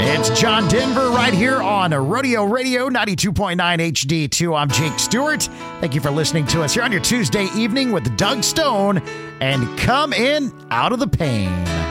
It's John Denver right here on Rodeo Radio 92.9 HD2. I'm Jake Stewart. Thank you for listening to us here on your Tuesday evening with Doug Stone and Come In Out of the Pain.